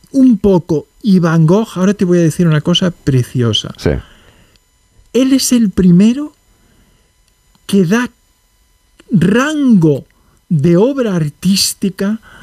un poco. Y Van Gogh, ahora te voy a decir una cosa preciosa. Sí. Él es el primero que da rango de obra artística